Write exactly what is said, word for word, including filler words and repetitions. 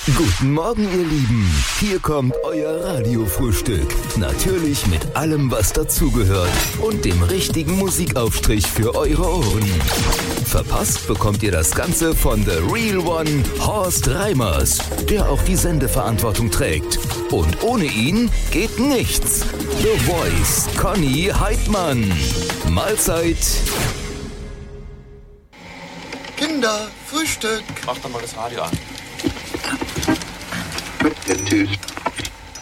Guten Morgen, ihr Lieben. Hier kommt euer Radiofrühstück. Natürlich mit allem, was dazugehört und dem richtigen Musikaufstrich für eure Ohren. Verpasst bekommt ihr das Ganze von The Real One, Horst Reimers, der auch die Sendeverantwortung trägt. Und ohne ihn geht nichts. The Voice, Conny Heidmann. Mahlzeit. Kinder, Frühstück. Mach doch mal das Radio an. Put the two